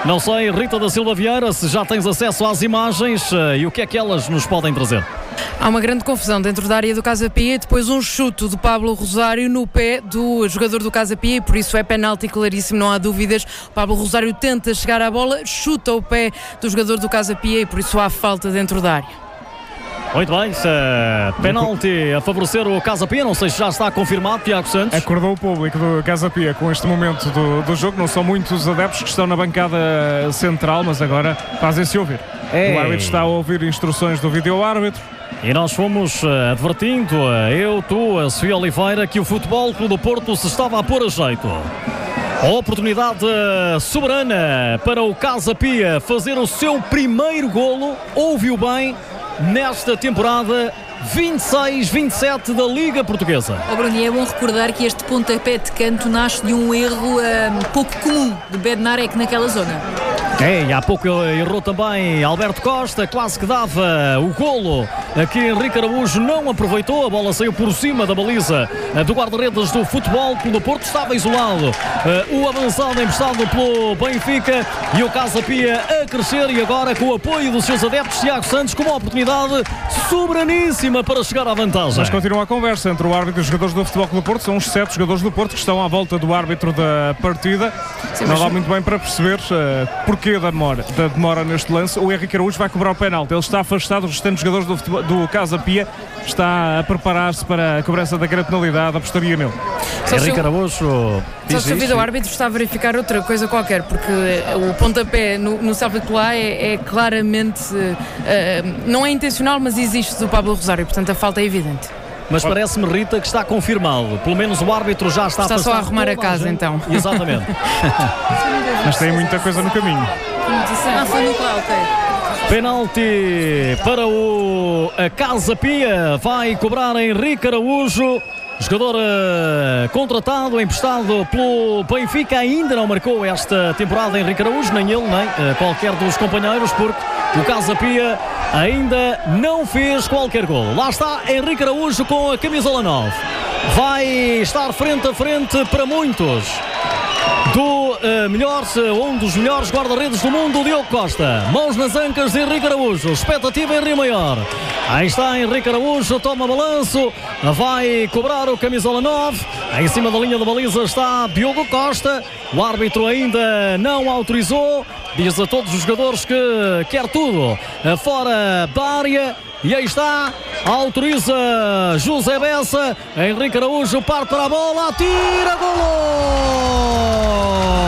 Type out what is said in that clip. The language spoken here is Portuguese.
Não sei, Rita da Silva Vieira, se já tens acesso às imagens e o que é que elas nos podem trazer? Há uma grande confusão dentro da área do Casa Pia e depois um chute de Pablo Rosário no pé do jogador do Casa Pia e por isso é penalti claríssimo, não há dúvidas. O Pablo Rosário tenta chegar à bola, chuta o pé do jogador do Casa Pia e por isso há falta dentro da área. Muito bem, penalti a favorecer o Casa Pia, não sei se já está confirmado, Tiago Santos. Acordou o público do Casa Pia com este momento do jogo, não são muitos adeptos que estão na bancada central, mas agora fazem-se ouvir. O árbitro está a ouvir instruções do vídeo-árbitro. E nós fomos advertindo, eu, tu, a Sofia Oliveira, que o Futebol Clube do Porto se estava a pôr a jeito. A oportunidade soberana para o Casa Pia fazer o seu primeiro golo, ouviu bem, nesta temporada 26-27 da Liga Portuguesa. Bruno, é bom recordar que este pontapé de canto nasce de um erro pouco comum de Bednarek naquela zona. E há pouco errou também Alberto Costa, quase que dava o golo. Aqui Henrique Araújo não aproveitou, a bola saiu por cima da baliza do guarda-redes do Futebol Clube do Porto, estava isolado o avançado emprestado pelo Benfica e o Casa Pia a crescer e agora com o apoio dos seus adeptos, Tiago Santos, com uma oportunidade soberaníssima para chegar à vantagem. Mas continua a conversa entre o árbitro e os jogadores do Futebol Clube do Porto, são os 7 jogadores do Porto que estão à volta do árbitro da partida. Sim, não dá muito bem para perceber porquê da demora neste lance. O Henrique Araújo vai cobrar o penalti, ele está afastado, os restantes jogadores do Casa Pia está a preparar-se para a cobrança da grande penalidade, apostaria nele. Henrique Araújo. Só se o árbitro está a verificar outra coisa qualquer, porque o pontapé no Salvatore é claramente não é intencional, mas existe do Pablo Rosário, portanto a falta é evidente. Mas parece-me, Rita, que está confirmado. Pelo menos o árbitro já está só a arrumar a casa, então. Exatamente. Mas tem muita coisa no caminho. Foi no qual, ok. Penalti para o Casa Pia. Vai cobrar Henrique Araújo. Jogador contratado, emprestado pelo Benfica, ainda não marcou esta temporada Henrique Araújo, nem ele, nem qualquer dos companheiros, porque o Casa Pia ainda não fez qualquer gol. Lá está Henrique Araújo com a camisola 9. Vai estar frente a frente para muitos do um dos melhores guarda-redes do mundo, Diogo Costa. Mãos nas ancas de Henrique Araújo, expectativa em Rio Maior. Aí está Henrique Araújo, toma balanço, vai cobrar o camisola 9. Em cima da linha da baliza está Diogo Costa. O árbitro ainda não autorizou, diz a todos os jogadores que quer tudo fora da área. E aí está, autoriza José Bessa. Henrique Araújo parte para a bola, tira, golo!